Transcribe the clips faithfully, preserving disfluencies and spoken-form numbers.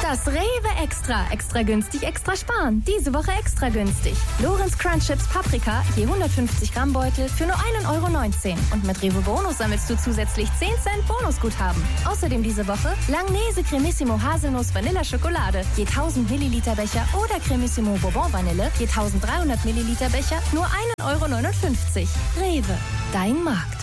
Das Rewe Extra. Extra günstig, extra sparen. Diese Woche extra günstig. Lorenz Crunch Chips Paprika, je hundertfünfzig Gramm Beutel für nur ein Euro neunzehn. Und mit Rewe Bonus sammelst du zusätzlich zehn Cent Bonusguthaben. Außerdem diese Woche Langnese Cremissimo Haselnuss Vanilla Schokolade, je tausend Milliliter Becher oder Cremissimo Bourbon Vanille, je dreizehnhundert Milliliter Becher, nur ein Euro neunundfünfzig. Rewe, dein Markt.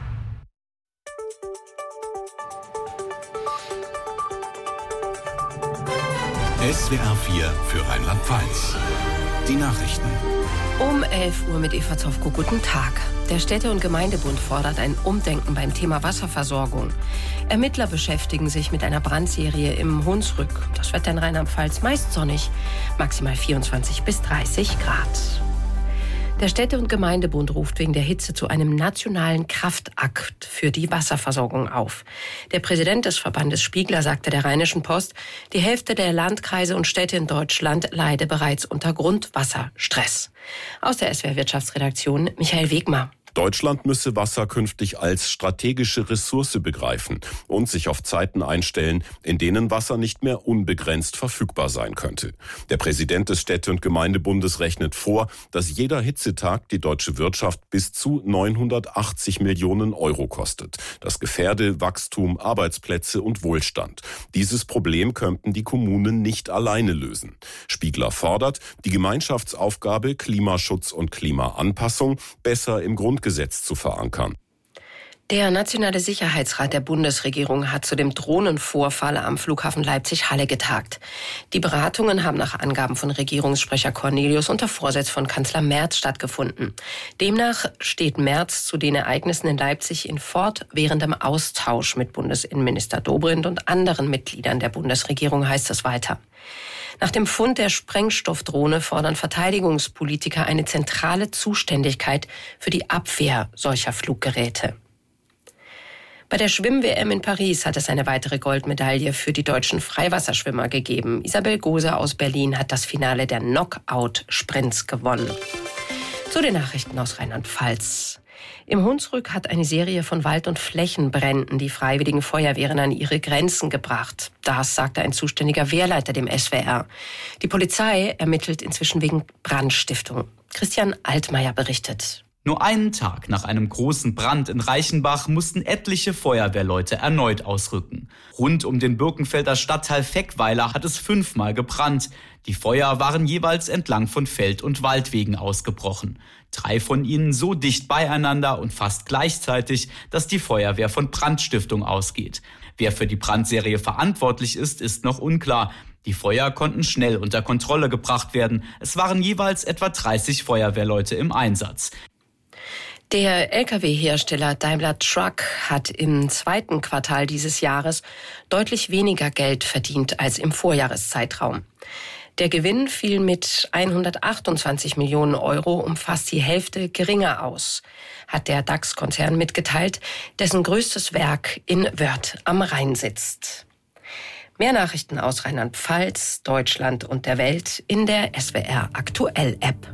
S W R vier für Rheinland-Pfalz. Die Nachrichten. Um elf Uhr mit Eva Zofko. Guten Tag. Der Städte- und Gemeindebund fordert ein Umdenken beim Thema Wasserversorgung. Ermittler beschäftigen sich mit einer Brandserie im Hunsrück. Das Wetter in Rheinland-Pfalz meist sonnig, maximal vierundzwanzig bis dreißig Grad. Der Städte- und Gemeindebund ruft wegen der Hitze zu einem nationalen Kraftakt für die Wasserversorgung auf. Der Präsident des Verbandes Spiegler sagte der Rheinischen Post, die Hälfte der Landkreise und Städte in Deutschland leide bereits unter Grundwasserstress. Aus der S W R-Wirtschaftsredaktion Michael Wegmar. Deutschland müsse Wasser künftig als strategische Ressource begreifen und sich auf Zeiten einstellen, in denen Wasser nicht mehr unbegrenzt verfügbar sein könnte. Der Präsident des Städte- und Gemeindebundes rechnet vor, dass jeder Hitzetag die deutsche Wirtschaft bis zu neunhundertachtzig Millionen Euro kostet. Das gefährde Wachstum, Arbeitsplätze und Wohlstand. Dieses Problem könnten die Kommunen nicht alleine lösen. Spiegler fordert, die Gemeinschaftsaufgabe Klimaschutz und Klimaanpassung besser im Grundgesetz Gesetz zu verankern. Der Nationale Sicherheitsrat der Bundesregierung hat zu dem Drohnenvorfall am Flughafen Leipzig-Halle getagt. Die Beratungen haben nach Angaben von Regierungssprecher Cornelius unter Vorsitz von Kanzler Merz stattgefunden. Demnach steht Merz zu den Ereignissen in Leipzig in fortwährendem Austausch mit Bundesinnenminister Dobrindt und anderen Mitgliedern der Bundesregierung, heißt es weiter. Nach dem Fund der Sprengstoffdrohne fordern Verteidigungspolitiker eine zentrale Zuständigkeit für die Abwehr solcher Fluggeräte. Bei der Schwimm-W M in Paris hat es eine weitere Goldmedaille für die deutschen Freiwasserschwimmer gegeben. Isabel Gose aus Berlin hat das Finale der Knockout-Sprints gewonnen. Zu den Nachrichten aus Rheinland-Pfalz. Im Hunsrück hat eine Serie von Wald- und Flächenbränden die freiwilligen Feuerwehren an ihre Grenzen gebracht. Das sagte ein zuständiger Wehrleiter dem S W R. Die Polizei ermittelt inzwischen wegen Brandstiftung. Christian Altmaier berichtet. Nur einen Tag nach einem großen Brand in Reichenbach mussten etliche Feuerwehrleute erneut ausrücken. Rund um den Birkenfelder Stadtteil Feckweiler hat es fünfmal gebrannt. Die Feuer waren jeweils entlang von Feld- und Waldwegen ausgebrochen. Drei von ihnen so dicht beieinander und fast gleichzeitig, dass die Feuerwehr von Brandstiftung ausgeht. Wer für die Brandserie verantwortlich ist, ist noch unklar. Die Feuer konnten schnell unter Kontrolle gebracht werden. Es waren jeweils etwa dreißig Feuerwehrleute im Einsatz. Der L K W-Hersteller Daimler Truck hat im zweiten Quartal dieses Jahres deutlich weniger Geld verdient als im Vorjahreszeitraum. Der Gewinn fiel mit hundertachtundzwanzig Millionen Euro um fast die Hälfte geringer aus, hat der DAX-Konzern mitgeteilt, dessen größtes Werk in Wörth am Rhein sitzt. Mehr Nachrichten aus Rheinland-Pfalz, Deutschland und der Welt in der S W R Aktuell-App.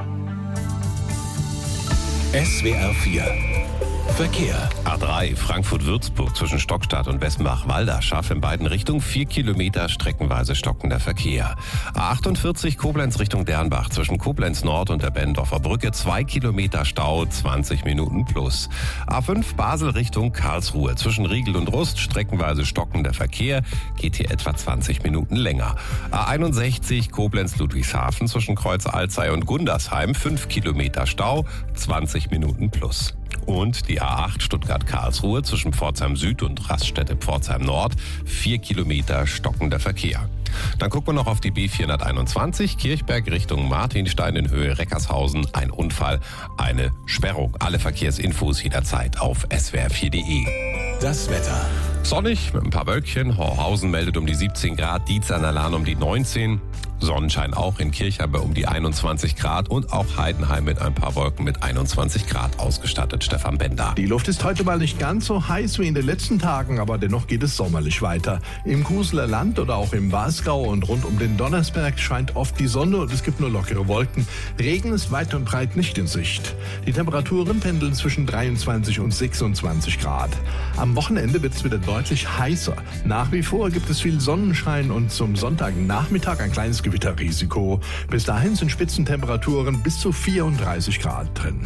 S W R vier Verkehr. A drei Frankfurt-Würzburg zwischen Stockstadt und Wessenbach-Walda scharf in beiden Richtungen vier Kilometer streckenweise stockender Verkehr. A achtundvierzig Koblenz Richtung Dernbach zwischen Koblenz Nord und der Bendorfer Brücke zwei Kilometer Stau, zwanzig Minuten plus. A fünf Basel Richtung Karlsruhe zwischen Riegel und Rust streckenweise stockender Verkehr, geht hier etwa zwanzig Minuten länger. A einundsechzig Koblenz Ludwigshafen zwischen Kreuz Alzey und Gundersheim fünf Kilometer Stau, zwanzig Minuten plus. Und die A acht Stuttgart-Karlsruhe zwischen Pforzheim Süd und Raststätte-Pforzheim Nord, vier Kilometer stockender Verkehr. Dann gucken wir noch auf die B vierhunderteinundzwanzig, Kirchberg Richtung Martinstein in Höhe Reckershausen. Ein Unfall, eine Sperrung. Alle Verkehrsinfos jederzeit auf S W R vier Punkt de. Das Wetter. Sonnig mit ein paar Wölkchen. Horhausen meldet um die siebzehn Grad, Dietz an der Lahn um die neunzehn. Sonnenschein auch in Kirchheim bei um die einundzwanzig Grad und auch Heidenheim mit ein paar Wolken mit einundzwanzig Grad ausgestattet. Stefan Bender. Die Luft ist heute mal nicht ganz so heiß wie in den letzten Tagen, aber dennoch geht es sommerlich weiter. Im Kuseler Land oder auch im Wasgau und rund um den Donnersberg scheint oft die Sonne und es gibt nur lockere Wolken. Regen ist weit und breit nicht in Sicht. Die Temperaturen pendeln zwischen dreiundzwanzig und sechsundzwanzig Grad. Am Wochenende wird es wieder deutlich heißer. Nach wie vor gibt es viel Sonnenschein und zum Sonntagnachmittag ein kleines Gewitterrisiko. Bis dahin sind Spitzentemperaturen bis zu vierunddreißig Grad drin.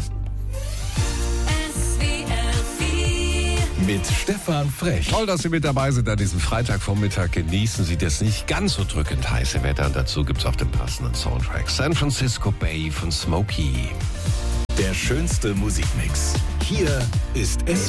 Mit Stefan Frech. Toll, dass Sie mit dabei sind an diesem Freitagvormittag. Genießen Sie das nicht ganz so drückend heiße Wetter. Und dazu gibt es auch den passenden Soundtrack. San Francisco Bay von Smokey. Der schönste Musikmix. Hier ist S